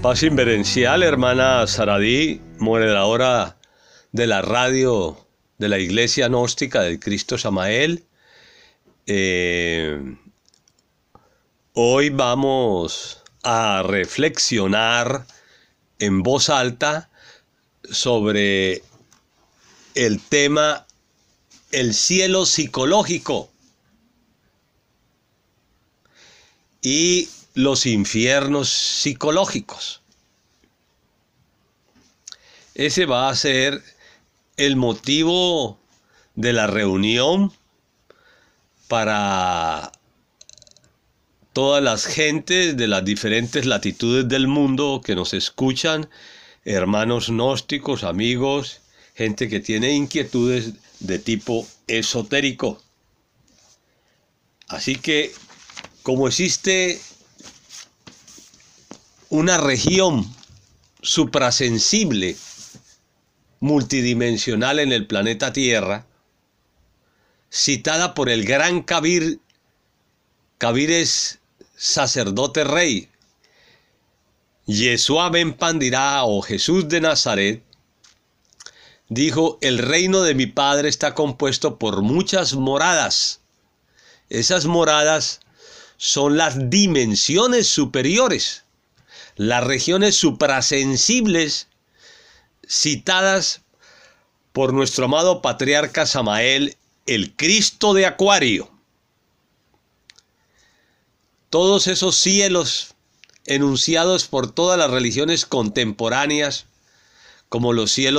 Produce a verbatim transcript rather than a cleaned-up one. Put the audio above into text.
Paz inverencial, hermana Saradí, moderadora de la radio de la Iglesia Gnóstica del Cristo Samael. Eh, hoy vamos a reflexionar en voz alta sobre el tema el cielo psicológico y los infiernos psicológicos. Ese va a ser el motivo de la reunión para todas las gentes de las diferentes latitudes del mundo que nos escuchan, hermanos gnósticos, amigos, gente que tiene inquietudes de tipo esotérico. Así que, como existe una región suprasensible, multidimensional en el planeta Tierra, citada por el gran Kabir, Kabir es sacerdote rey, Yeshua ben Pandirá o Jesús de Nazaret, dijo: el reino de mi Padre está compuesto por muchas moradas. Esas moradas son las dimensiones superiores, las regiones suprasensibles citadas por nuestro amado patriarca Samael, el Cristo de Acuario. Todos esos cielos enunciados por todas las religiones contemporáneas, como los cielos